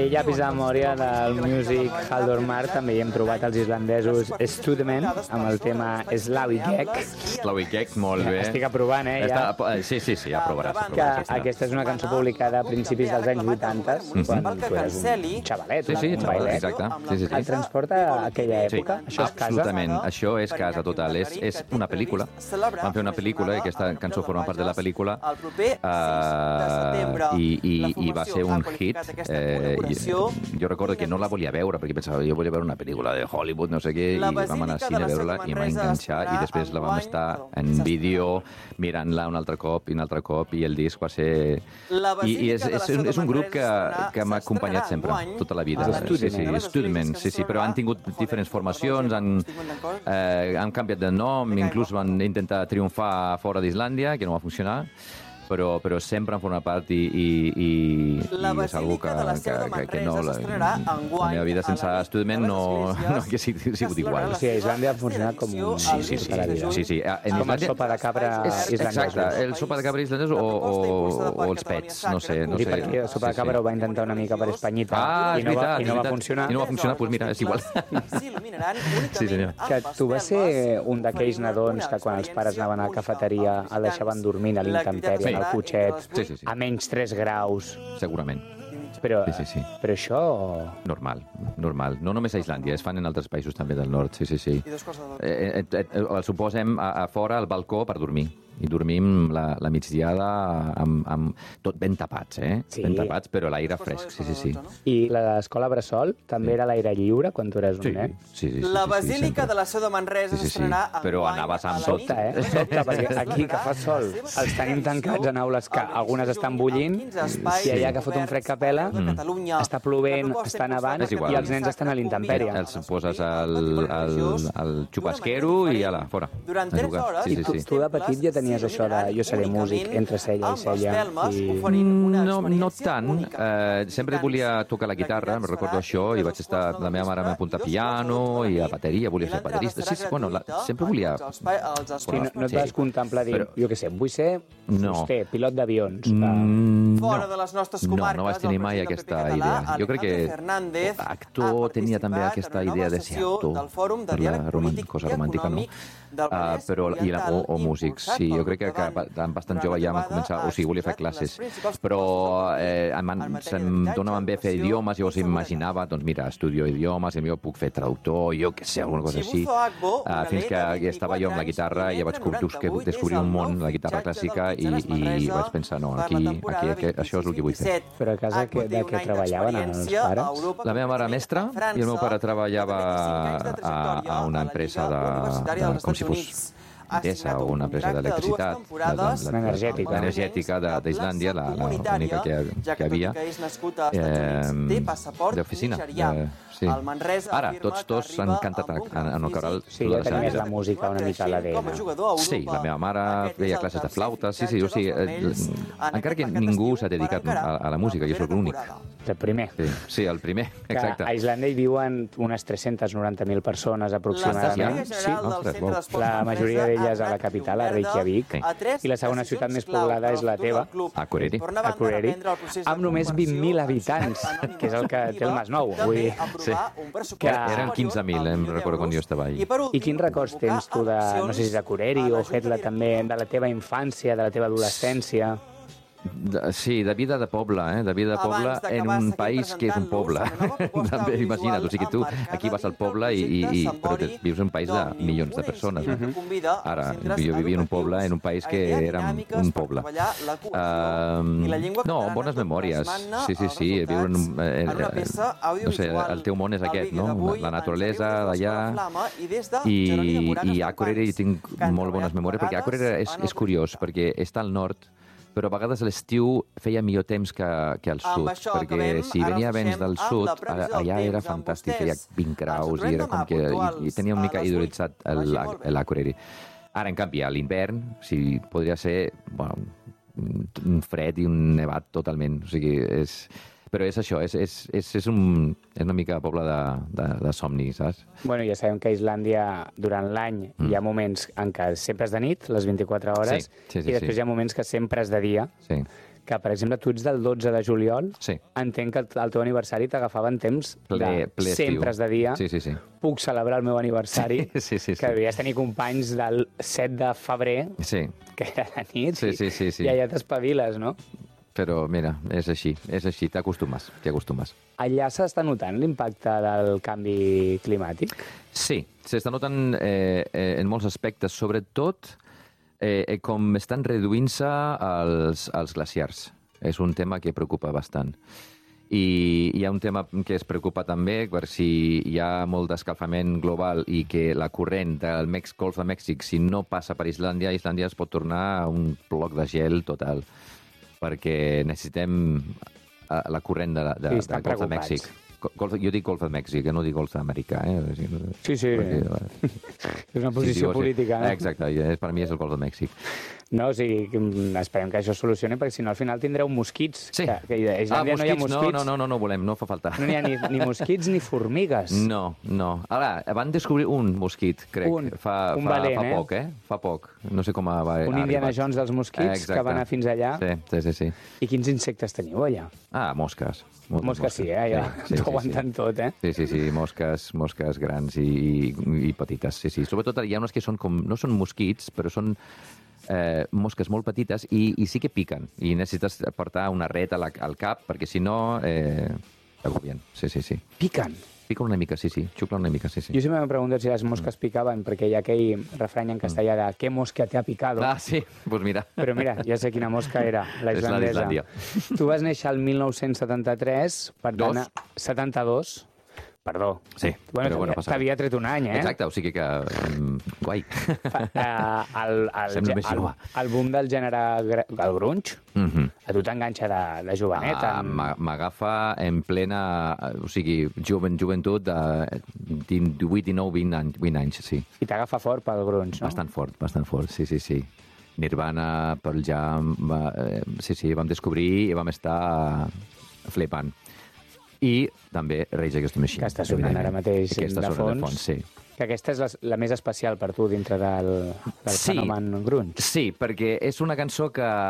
aquell llapis de memòria del Music Haldor Mar també hi hem trobat els islandesos Studemen amb el tema Slauigek. Slauigek, molt bé. Estic aprovant, ja. Sí, ja aprovaràs. Aquesta és una cançó publicada a principis dels anys 80, quan tu eres un xavalet, un bailet. Exacte. Et transporta a aquella època? Això és casa? Absolutament, això és casa total. És una pel·lícula. Van fer una pel·lícula i aquesta cançó forma part de la pel·lícula i va ser un hit. Jo recordo que no la volia veure perquè pensava, jo volia veure una pel·lícula de Hollywood, no sé què, i vam anar al cine a veure-la i em va enganxar i després la vam estar en vídeo mirant-la un altre cop i el disc va ser... I és un grup que m'ha acompanyat sempre, tota la vida. Studemen, però han tingut diferents formacions, han canviat de nom, inclús van intentar triomfar fora d'Islàndia, que no va funcionar, però sempre en forma part i és algo que no... La meva vida sense Studemen no hauria sigut igual. Sí, a Islàndia ha funcionat com tota la vida. Sí. Com el sopa de cabra islandès. Exacte, el sopa de cabra islandès o els pets, no sé. Perquè el sopa de cabra ho va intentar una mica per Espanyita i no va funcionar. I no va funcionar, doncs mira, és igual. Sí, senyor. Que tu vas ser un d'aquells nadons que quan els pares anaven a la cafeteria el deixaven dormint a l'intempèrie, al cotxet, a menys 3 graus. Segurament. Però això... Normal. No només a Islàndia, es fan en altres països també del nord, sí. Els ho posem a fora al balcó per dormir. I dormim la migdiada amb tot ben tapats, ben tapats, però l'aire fresc, sí. I l'escola Bressol també era a l'aire lliure quan tu eres un nen? Sí. La Basílica de la Seu de Manresa s'estrenarà enguany. Però anaves amb sobte, perquè aquí que fa sol els tenim tancats en aules que algunes estan bullint i allà que fot un fred que pela, està plovent, està nevant i els nens estan a l'intempèrie. Els poses al xupasquero i ala, fora. Durant 3 hores... I tu de petit ja tenies això de jo seré músic entre cella i cella? No tant. Sempre volia tocar la guitarra, me recordo això, i vaig estar... La meva mare m'apunta a piano i a bateria, volia ser baterista. Sempre volia... No et vas contemplar dir, jo què sé, vull ser fuster, pilot d'avions. Fora de les nostres comarques... No vaig tenir mai aquesta idea. Jo crec que actor tenia també aquesta idea de ser actor, per la cosa romàntica, no? O músics, sí. Jo crec que bastant jove ja vam començar, o sigui, volia fer classes, però se'm donava bé fer idiomes, llavors imaginava, doncs mira, estudio idiomes, jo puc fer traductor, jo què sé, alguna cosa així, fins que estava jo amb la guitarra i ja vaig descobrir un món, la guitarra clàssica, i vaig pensar, no, aquí això és el que vull fer. Però a casa de què treballaven els pares? La meva mare mestra i el meu pare treballava a una empresa com si fos Endesa o una empresa d'electricitat, l'energètica d'Islàndia, l'única que havia, d'oficina. Ara, tots dos han cantat en el coral. Sí, ja tenies la música una mica a l'ADN. Sí, la meva mare feia classes de flauta, sí, o sigui, encara que ningú s'ha dedicat a la música, jo soc l'únic. El primer. Sí, el primer, exacte. A Islàndia hi viuen unes 390.000 persones aproximadament. Sí, la majoria d'elles a la capital, a Reykjavik, i la segona ciutat més poblada és la teva, Akureyri, amb només 20.000 habitants, que és el que té el Masnou. Eren 15.000, em recordo quan jo estava allà. I quins records tens tu de, no sé si és Akureyri o Hekla també, de la teva infància, de la teva adolescència? Sí, de vida de poble, de vida de poble en un país que és un poble. També, imagina't, o sigui, tu aquí vas al poble però vius en un país de milions de persones. Ara, jo vivia en un poble, en un país que era un poble. No, bones memòries. Sí, viure en no sé, el teu món és aquest, no? La naturalesa d'allà. I a Akureyri tinc molt bones memòries, perquè Akureyri és curiós, perquè està al nord, però a vegades a l'estiu feia millor temps que al sud, perquè si venia vents del sud, allà era fantàstic, feia 20 graus i era com que i tenia una mica idolitzat l'Akureyri. Ara, en canvi, a l'hivern, podria ser un fred i un nevat totalment, o sigui, però és això, és una mica poble de somni, saps? Bueno, ja sabem que a Islàndia durant l'any hi ha moments en què sempre és de nit, les 24 hores, i després hi ha moments que sempre és de dia. Sí. que, per exemple, tu ets del 12 de juliol, sí. Entenc que el teu aniversari t'agafaven temps ple sempre de dia. Sí. Puc celebrar el meu aniversari, sí. que devies tenir companys del 7 de febrer, que era de nit, sí. I allà t'espaviles, no? Però, mira, és així, t'hi acostumes. Allà s'està notant l'impacte del canvi climàtic? Sí, s'està notant en molts aspectes, sobretot com estan reduint-se els glaciars. És un tema que preocupa bastant. I hi ha un tema que es preocupa també per si hi ha molt d'escalfament global i que la corrent del Golf de Mèxic, si no passa per Islàndia es pot tornar un bloc de gel total, perquè necessitem la corrent del Golf de Mèxic. Jo dic Golf de Mèxic, no dic Golf d'Amèrica. Sí. Perquè, és una posició política. Exacte, per mi és el Golf de Mèxic. No, o sigui, esperem que això es solucioni, perquè si no al final tindreu mosquits. Sí. Que a Islàndia no hi ha mosquits. No volem, no fa falta. No hi ha ni mosquits ni formigues. No. Ara, van descobrir un mosquit, crec, fa poc, Fa poc. No sé com va un Indiana Jones dels mosquits que va anar fins allà. Sí. I quins insectes teniu allà? Mosques. Mosques sí, ja t'ho aguanten tot, Sí, mosques grans i petites, sí. Sobretot hi ha unes que són com, no són mosquits, però són mosques molt petites i sí que piquen. I necessites portar una ret al cap, perquè si no t'agobien. Sí. Piquen? Piquen una mica, sí. Xuclen una mica, sí. Jo sempre m'he preguntat si les mosques picaven, perquè hi ha aquell refrany en castellà de «¿Qué mosca te ha picado?» Sí, doncs mira. Però mira, ja sé quina mosca era, la islandesa. Tu vas néixer el 1973, per tant... 72. Perdó. Sí, però bueno, t'havia tret un any, Exacte, o sigui que... guai. El boom del gènere... el grunge, a tu t'enganxa de jovenet. M'agafa en plena... O sigui, joventut de 18, 19, 20 anys, sí. I t'agafa fort pel grunge, no? Bastant fort, sí. Nirvana, Pearl Jam... Sí, vam descobrir i vam estar flipant. I també Rage Against the Machine. Que està sonant ara mateix de fons. Sí. Que aquesta és la més especial per tu dintre del fenomen grunge. Sí, perquè és una cançó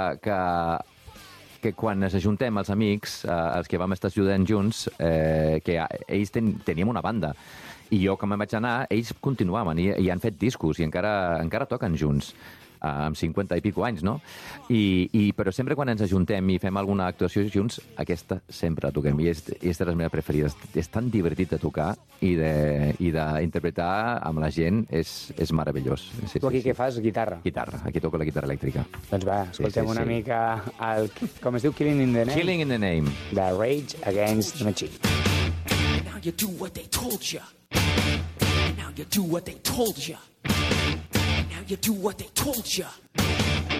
que quan ens ajuntem els amics, els que vam estar estudiant junts, que ells teníem una banda. I jo, quan me'n vaig anar, ells continuaven i han fet discos i encara toquen junts. Amb 50 i pico anys, no? Però sempre quan ens ajuntem i fem alguna actuació junts, aquesta sempre la toquem, i és de les meves preferides. És tan divertit de tocar i d'interpretar amb la gent, és meravellós. Tu aquí què fas? Guitarra? Guitarra, aquí toco la guitarra elèctrica. Doncs va, escoltem una mica el... Com es diu? Killing in the Name? Killing in the Name. De Rage Against the Machine. Now you do what they told you. Now you do what they told you. Now you do what they told you.